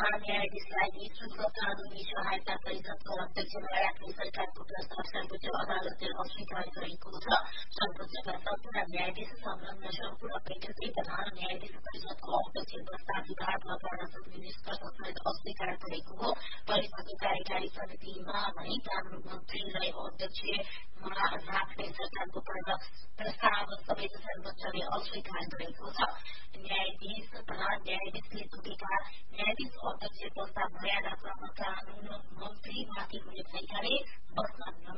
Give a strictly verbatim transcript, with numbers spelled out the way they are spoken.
प्रधान न्यायाधीशलाई निशुल्क कानूनी सहायता परिषदको अध्यक्षलाई राख्ने सरकारको प्रस्ताव सर्वोच्च अदालतले अस्वीकार गरेको छ। सर्वोच्चका सम्पूर्ण न्यायाधीश संलग्न सम्पूर्ण बैठकले प्रधान न्यायाधीश परिषदको अध्यक्ष बस्दा विवादमा पर्न सक्ने निष्कर्ष समेत अस्वीकार गरेको हो। परिषदको कार्यकारी समितिमा भने कानून मन्त्रीलाई अध्यक्षमा राख्ने सरकारको प्रस्ताव समेत सर्वोच्चले अस्वीकार गरेको छ। न्यायाधीश प्रधान न्यायाधीशले तोकेका न्यायाधीश अध्यक्ष प्रस्ताव ल्याएका क्रममा कानून मन्त्रीमाथि हुने भएकाले बस्न